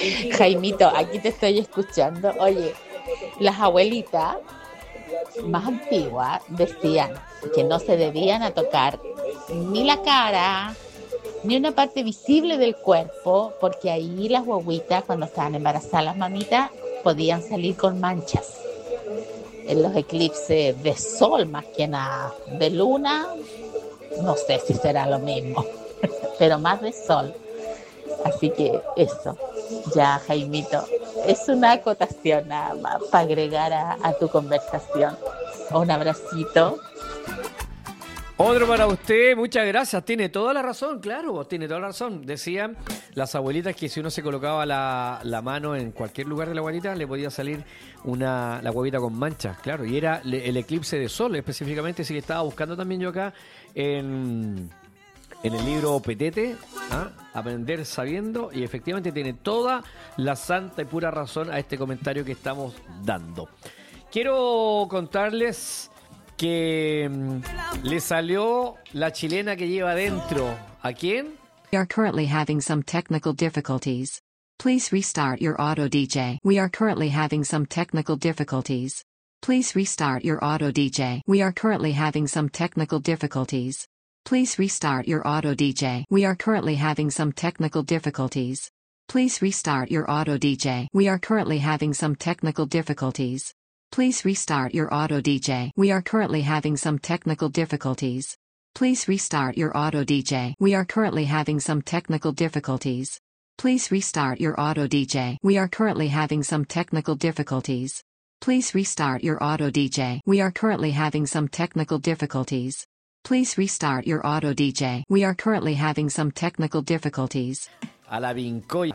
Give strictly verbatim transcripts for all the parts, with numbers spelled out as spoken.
Jaimito, aquí te estoy escuchando. Oye, las abuelitas más antiguas decían que no se debían a tocar ni la cara, ni una parte visible del cuerpo, porque ahí las guaguitas, cuando estaban embarazadas las mamitas, podían salir con manchas. En los eclipses de sol, más que nada, de luna, no sé si será lo mismo, pero más de sol. Así que eso, ya Jaimito, es una acotación nada más para agregar a, a tu conversación. Un abracito. Otro para usted, muchas gracias. Tiene toda la razón, claro, tiene toda la razón. Decían las abuelitas que si uno se colocaba la, la mano en cualquier lugar de la guaguita, le podía salir una la guaguita con manchas, claro. Y era le, el eclipse de sol, específicamente, si que estaba buscando también yo acá en, en el libro Petete, ¿ah? Aprender sabiendo, y efectivamente tiene toda la santa y pura razón a este comentario que estamos dando. Quiero contarles que mm, le salió la chilena que lleva adentro. ¿A quién? We are currently having some technical difficulties. Please restart your auto D J. We are currently having some technical difficulties. Please restart your auto D J. We are currently having some technical difficulties. Please restart your auto D J. We are currently having some technical difficulties. Please restart your auto D J. We are currently having some technical difficulties. Please restart your auto D J. We are currently having some technical difficulties. Please restart your auto D J. We are currently having some technical difficulties. Please restart your auto D J. We are currently having some technical difficulties. Please restart your auto D J. We are currently having some technical difficulties. Please restart your auto D J. We are currently having some technical difficulties. A la Pincoya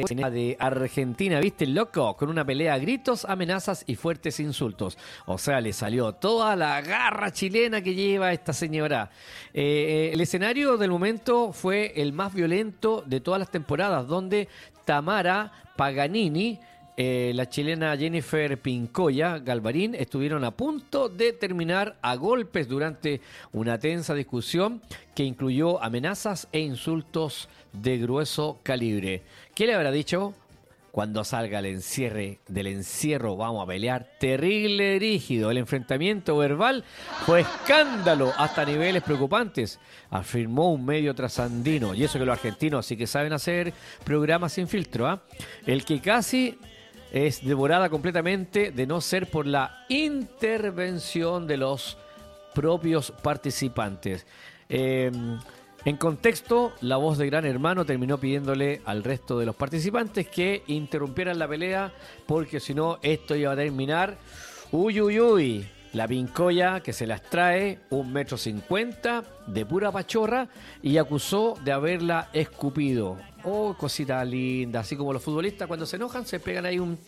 de Argentina, ¿viste, loco? Con una pelea a gritos, amenazas y fuertes insultos. O sea, le salió toda la garra chilena que lleva esta señora. Eh, el escenario del momento fue el más violento de todas las temporadas, donde Tamara Paganini, eh, la chilena Jennifer Pincoya Galvarín, estuvieron a punto de terminar a golpes durante una tensa discusión que incluyó amenazas e insultos de grueso calibre. ¿Qué le habrá dicho? Cuando salga el encierre del encierro vamos a pelear. Terrible rígido. El enfrentamiento verbal fue escándalo hasta niveles preocupantes, afirmó un medio trasandino. Y eso que los argentinos sí que saben hacer programas sin filtro, ¿eh? El que casi es devorada completamente de no ser por la intervención de los propios participantes. Eh, En contexto, la voz de Gran Hermano terminó pidiéndole al resto de los participantes que interrumpieran la pelea, porque si no, esto iba a terminar. Uy, uy, uy. La Pincoya, que se las trae, un metro cincuenta, de pura pachorra, y acusó de haberla escupido. Oh, cosita linda. Así como los futbolistas cuando se enojan se pegan ahí un,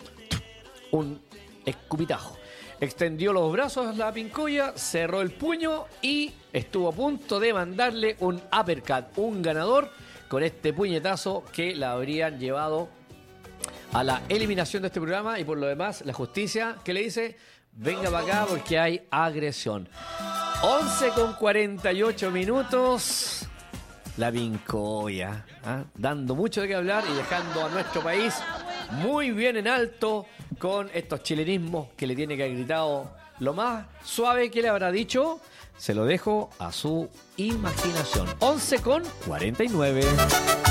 un escupitajo. Extendió los brazos la Pincoya, cerró el puño y estuvo a punto de mandarle un uppercut, un ganador, con este puñetazo que la habrían llevado a la eliminación de este programa. Y por lo demás, la justicia, ¿qué le dice? Venga para acá porque hay agresión. once con cuarenta y ocho minutos. La Pincoya, ¿eh? Dando mucho de qué hablar y dejando a nuestro país muy bien en alto con estos chilenismos que le tiene que haber gritado lo más suave que le habrá dicho. Se lo dejo a su imaginación. once con cuarenta y nueve.